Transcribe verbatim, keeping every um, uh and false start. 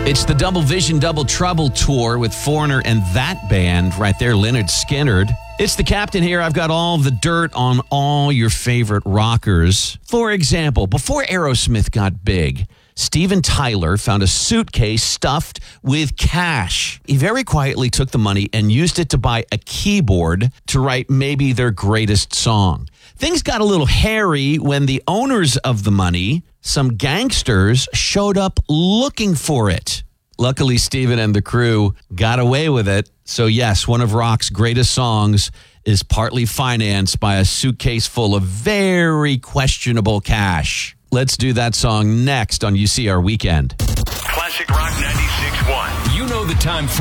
It's the Double Vision, Double Trouble tour with Foreigner and that band right there, Lynyrd Skynyrd. It's the captain here. I've got all the dirt on all your favorite rockers. For example, before Aerosmith got big, Steven Tyler found a suitcase stuffed with cash. He very quietly took the money and used it to buy a keyboard to write maybe their greatest song. Things got a little hairy when the owners of the money, some gangsters, showed up looking for it. Luckily, Steven and the crew got away with it. So yes, one of rock's greatest songs is partly financed by a suitcase full of very questionable cash. Let's do that song next on U C R Weekend. Classic Rock ninety-six point one. You know the time for